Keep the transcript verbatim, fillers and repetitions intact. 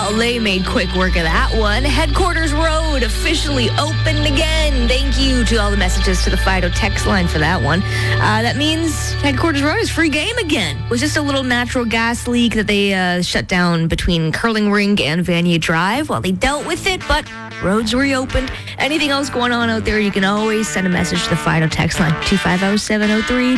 Well, they made quick work of that one. Headquarters Road officially opened again. Thank you to all the messages to the Fido text line for that one. Uh, that means Headquarters Road is free game again. It was just a little natural gas leak that they uh, shut down between Curling Rink and Vanier Drive while they dealt with it, but roads reopened. Anything else going on out there, you can always send a message to the Fido text line, two five zero, seven zero three,